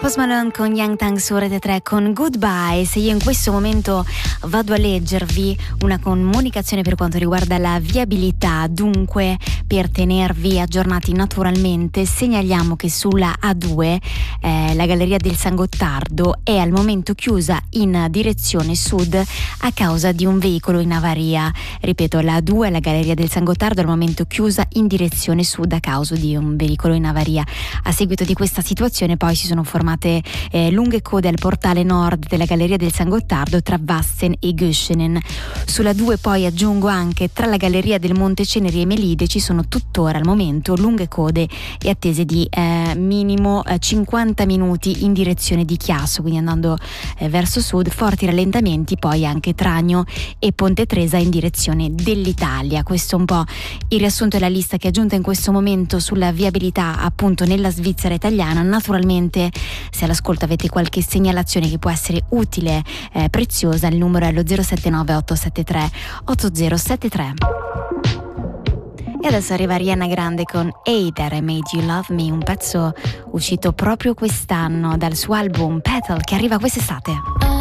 Post Malone con Young Thug su Rete 3 con Goodbye. Se io in questo momento vado a leggervi una comunicazione per quanto riguarda la viabilità, dunque per tenervi aggiornati naturalmente segnaliamo che sulla A2 la Galleria del San Gottardo è al momento chiusa in direzione sud a causa di un veicolo in avaria. Ripeto, la A2, la Galleria del San Gottardo, al momento chiusa in direzione sud a causa di un veicolo in avaria. A seguito di questa situazione poi si sono formate lunghe code al portale nord della Galleria del San Gottardo tra Vassen e Göschenen. Sulla 2 poi aggiungo anche tra la Galleria del Monte Ceneri e Melide ci sono tuttora al momento lunghe code e attese di minimo 50 minuti in direzione di Chiasso, quindi andando verso sud, forti rallentamenti poi anche Tragno e Ponte Tresa in direzione dell'Italia. Questo è un po' il riassunto della lista che è giunta in questo momento sulla viabilità appunto nella Svizzera italiana. Naturalmente se all'ascolto avete qualche segnalazione che può essere utile, preziosa, il numero è lo 079 873 8073. E adesso arriva Ariana Grande con Hey That I Made You Love Me, un pezzo uscito proprio quest'anno dal suo album Petal che arriva quest'estate.